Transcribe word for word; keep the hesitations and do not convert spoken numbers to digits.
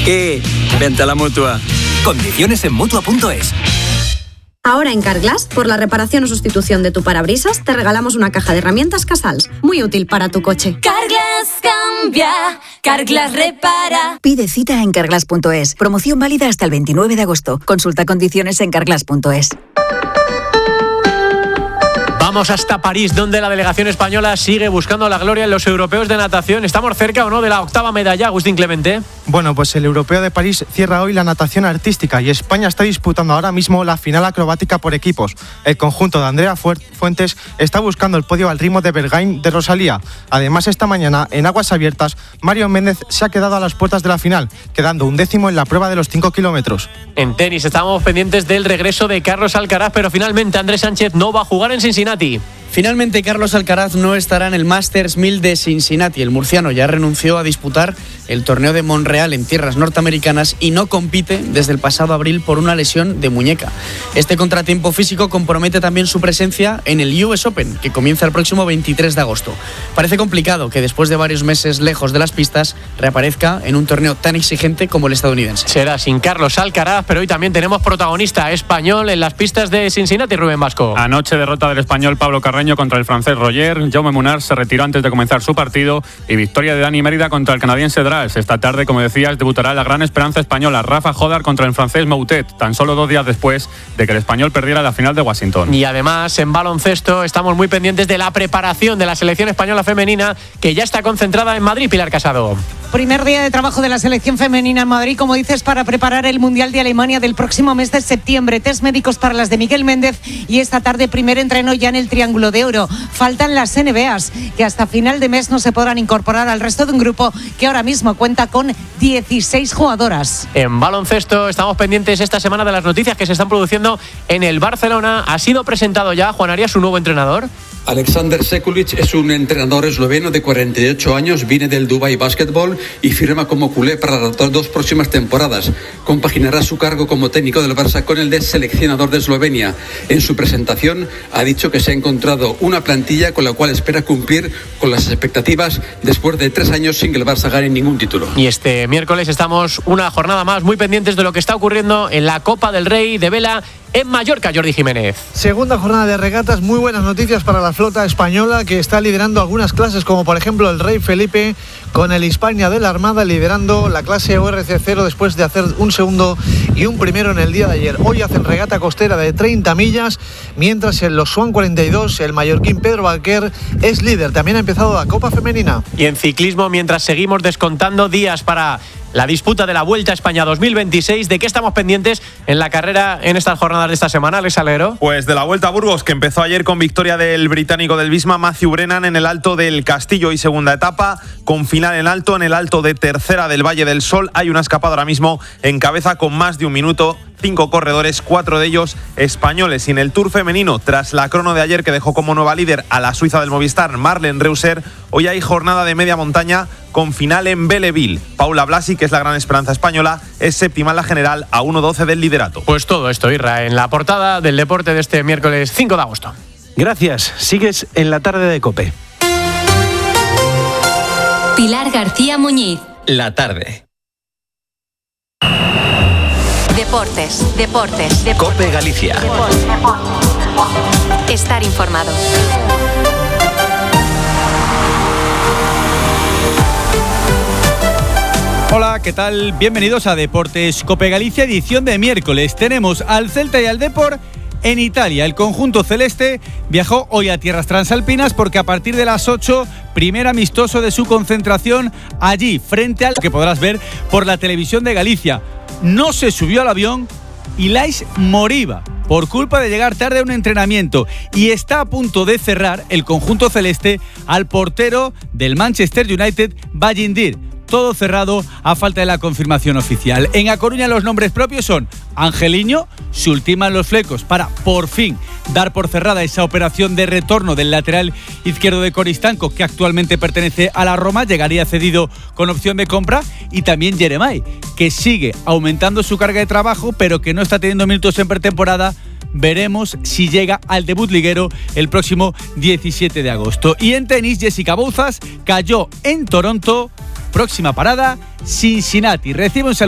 ¿Qué? Vente a la Mutua. Condiciones en Mutua punto es. Ahora en Carglass, por la reparación o sustitución de tu parabrisas, te regalamos una caja de herramientas Casals, muy útil para tu coche. Carglass cambia, Carglass repara. Pide cita en carglass punto es. Promoción válida hasta el veintinueve de agosto. Consulta condiciones en carglass punto es. Vamos hasta París, donde la delegación española sigue buscando la gloria en los europeos de natación. ¿Estamos cerca o no de la octava medalla, Agustín Clemente? Bueno, pues el europeo de París cierra hoy la natación artística y España está disputando ahora mismo la final acrobática por equipos. El conjunto de Andrea Fuentes está buscando el podio al ritmo de Bergain de Rosalía. Además, esta mañana, en aguas abiertas, Mario Méndez se ha quedado a las puertas de la final, quedando un décimo en la prueba de los cinco kilómetros. En tenis estábamos pendientes del regreso de Carlos Alcaraz, pero finalmente Andrés Sánchez no va a jugar en Cincinnati. Finalmente, Carlos Alcaraz no estará en el Masters mil de Cincinnati. El murciano ya renunció a disputar el torneo de Montreal en tierras norteamericanas y no compite desde el pasado abril por una lesión de muñeca. Este contratiempo físico compromete también su presencia en el U S Open, que comienza el próximo veintitrés de agosto. Parece complicado que después de varios meses lejos de las pistas reaparezca en un torneo tan exigente como el estadounidense. Será sin Carlos Alcaraz, pero hoy también tenemos protagonista español en las pistas de Cincinnati, Rubén Vasco. Anoche derrota del español Pablo Carreño contra el francés Roger. Jaume Munar se retiró antes de comenzar su partido y victoria de Dani Mérida contra el canadiense Dras. Esta tarde, como decías, debutará la gran esperanza española Rafa Jodar contra el francés Moutet, tan solo dos días después de que el español perdiera la final de Washington. Y además, en baloncesto, estamos muy pendientes de la preparación de la selección española femenina, que ya está concentrada en Madrid. Pilar Casado. Primer día de trabajo de la selección femenina en Madrid, como dices, para preparar el Mundial de Alemania del próximo mes de septiembre. Test médicos para las de Miguel Méndez y esta tarde primer entreno ya en el Triángulo de Oro. Faltan las N B As, que hasta final de mes no se podrán incorporar al resto de un grupo que ahora mismo cuenta con dieciséis jugadoras. En baloncesto estamos pendientes esta semana de las noticias que se están produciendo en el Barcelona. ¿Ha sido presentado ya, Juan Arias, su nuevo entrenador? Alexander Sekulic es un entrenador esloveno de cuarenta y ocho años, viene del Dubai Basketball y firma como culé para las dos próximas temporadas. Compaginará su cargo como técnico del Barça con el de seleccionador de Eslovenia. En su presentación ha dicho que se ha encontrado una plantilla con la cual espera cumplir con las expectativas después de tres años sin que el Barça gane ningún título. Y este miércoles estamos una jornada más muy pendientes de lo que está ocurriendo en la Copa del Rey de Vela en Mallorca, Jordi Jiménez. Segunda jornada de regatas, muy buenas noticias para la flota española, que está liderando algunas clases, como por ejemplo el Rey Felipe, con el Hispania de la Armada liderando la clase O R C cero después de hacer un segundo y un primero en el día de ayer. Hoy hacen regata costera de treinta millas, mientras en los Swan cuarenta y dos el mallorquín Pedro Baquer es líder. También ha empezado la Copa Femenina. Y en ciclismo, mientras seguimos descontando días para la disputa de la Vuelta a España dos mil veintiséis, ¿de qué estamos pendientes en la carrera en estas jornadas de esta semana, Alex Alero? Pues de la Vuelta a Burgos, que empezó ayer con victoria del británico del Visma, Matthew Brennan, en el Alto del Castillo, y segunda etapa con final en alto, en el Alto de Tercera del Valle del Sol. Hay una escapada ahora mismo en cabeza con más de un minuto. Cinco corredores, cuatro de ellos españoles. Y en el Tour femenino, tras la crono de ayer que dejó como nueva líder a la suiza del Movistar, Marlen Reusser, hoy hay jornada de media montaña con final en Belleville. Paula Blasi, que es la gran esperanza española, es séptima en la general a uno doce del liderato. Pues todo esto, Irra, en la portada del deporte de este miércoles cinco de agosto. Gracias. Sigues en la tarde de COPE. Pilar García Muñiz. La tarde. Deportes, deportes, deportes. COPE Galicia. Deportes, deportes, deportes. Estar informado. Hola, ¿qué tal? Bienvenidos a Deportes COPE Galicia, edición de miércoles. Tenemos al Celta y al Depor en Italia. El conjunto celeste viajó hoy a tierras transalpinas porque a partir de las ocho, primer amistoso de su concentración allí, frente al que podrás ver por la televisión de Galicia. No se subió al avión Ilais Moriba por culpa de llegar tarde a un entrenamiento, y está a punto de cerrar el conjunto celeste al portero del Manchester United, Ballindir. Todo cerrado a falta de la confirmación oficial. En A Coruña los nombres propios son Angeliño, se ultiman los flecos para por fin dar por cerrada esa operación de retorno del lateral izquierdo de Coristanco, que actualmente pertenece a la Roma, llegaría cedido con opción de compra, y también Jeremai, que sigue aumentando su carga de trabajo pero que no está teniendo minutos en pretemporada. Veremos si llega al debut liguero el próximo diecisiete de agosto. Y en tenis, Jessica Bouzas cayó en Toronto. Próxima parada, Cincinnati. Recibe un saludo